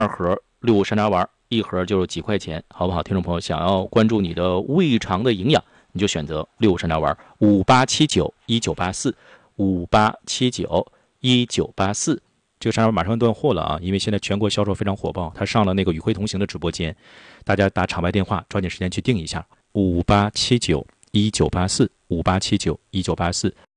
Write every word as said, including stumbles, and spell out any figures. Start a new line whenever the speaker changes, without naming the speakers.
二盒六山楂丸，一盒就是几块钱，好不好？听众朋友，想要关注你的胃肠的营养，你就选择六山楂丸，五八七九一九八四，五八七九一九八四。这个山楂丸马上断货了啊，因为现在全国销售非常火爆，它上了那个与会同行的直播间，大家打场外电话，抓紧时间去订一下，五八七九一九八四，五八七九一九八四。